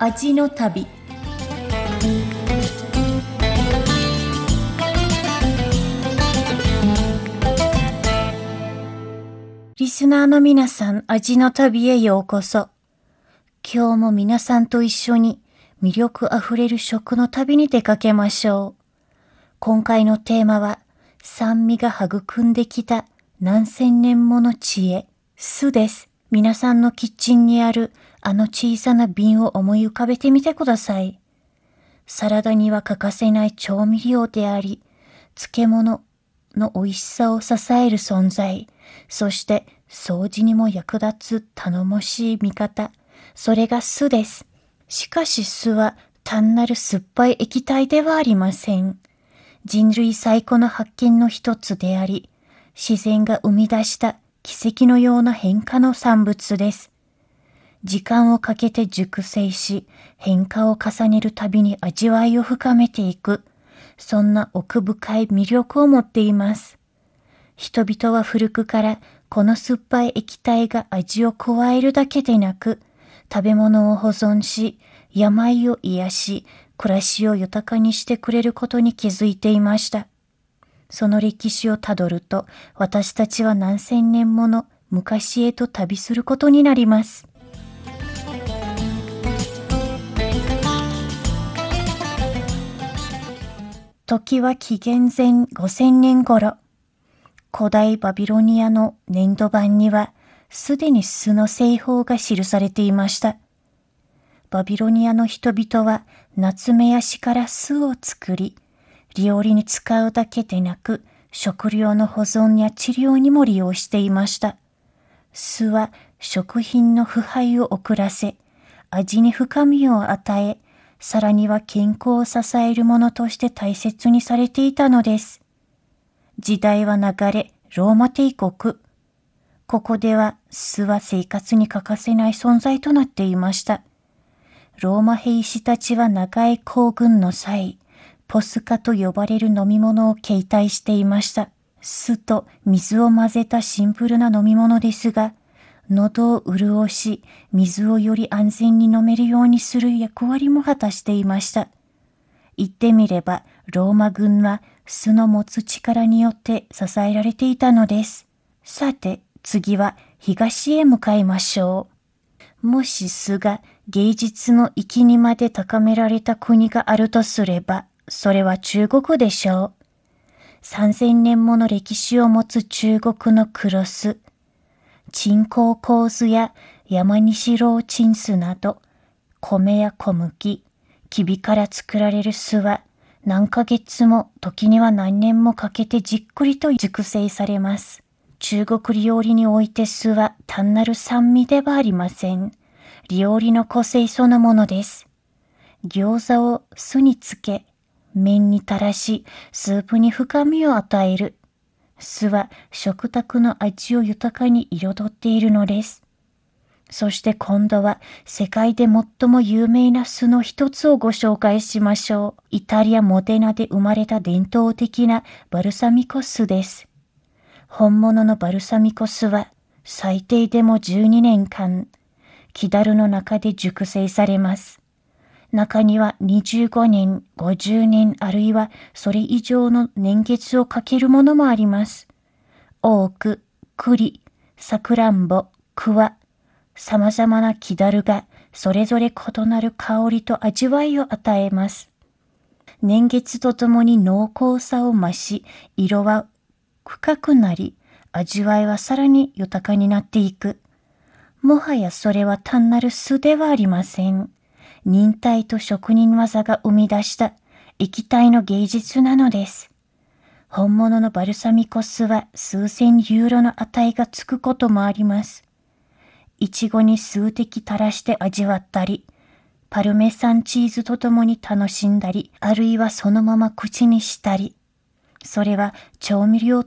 味の旅。リスナーの皆さん、味の旅へようこそ。今日も皆さんと一緒に魅力あふれる食の旅に出かけましょう。今回のテーマは、酸味が育んできた何千年もの知恵、酢です。皆さんのキッチンにあるあの小さな瓶を思い浮かべてみてください。サラダには欠かせない調味料であり、漬物の美味しさを支える存在、そして掃除にも役立つ頼もしい味方、それが酢です。しかし酢は単なる酸っぱい液体ではありません。人類最古の発見の一つであり、自然が生み出した奇跡のような変化の産物です。時間をかけて熟成し、変化を重ねるたびに味わいを深めていく、そんな奥深い魅力を持っています。人々は古くからこの酸っぱい液体が味を加えるだけでなく、食べ物を保存し、病を癒し、暮らしを豊かにしてくれることに気づいていました。その歴史をたどると、私たちは何千年もの昔へと旅することになります。時は紀元前5000年頃、古代バビロニアの粘土板には、すでに酢の製法が記されていました。バビロニアの人々は、ナツメヤシから酢を作り、料理に使うだけでなく、食料の保存や治療にも利用していました。酢は食品の腐敗を遅らせ、味に深みを与え、さらには健康を支えるものとして大切にされていたのです。時代は流れ、ローマ帝国。ここでは酢は生活に欠かせない存在となっていました。ローマ兵士たちは長い行軍の際、ポスカと呼ばれる飲み物を携帯していました。酢と水を混ぜたシンプルな飲み物ですが、喉を潤し、水をより安全に飲めるようにする役割も果たしていました。言ってみれば、ローマ軍は酢の持つ力によって支えられていたのです。さて、次は東へ向かいましょう。もし酢が芸術の域にまで高められた国があるとすれば、それは中国でしょう。3000年もの歴史を持つ中国の黒酢、鎮江香酢や山西老鎮酢など、米や小麦、きびから作られる酢は何ヶ月も時には何年もかけてじっくりと熟成されます。中国料理において酢は単なる酸味ではありません。料理の個性そのものです。餃子を酢につけ、麺に垂らし、スープに深みを与える。酢は食卓の味を豊かに彩っているのです。そして今度は世界で最も有名な酢の一つをご紹介しましょう。イタリア・モデナで生まれた伝統的なバルサミコ酢です。本物のバルサミコ酢は最低でも12年間、木樽の中で熟成されます。中には25年、50年あるいはそれ以上の年月をかけるものもあります。オーク、栗、さくらんぼ、桑、様々な木樽がそれぞれ異なる香りと味わいを与えます。年月とともに濃厚さを増し、色は深くなり、味わいはさらに豊かになっていく。もはやそれは単なる酢ではありません。忍耐と職人技が生み出した液体の芸術なのです。本物のバルサミコ酢は数千ユーロの値がつくこともあります。いちごに数滴垂らして味わったり、パルメサンチーズとともに楽しんだり、あるいはそのまま口にしたり、それは調味料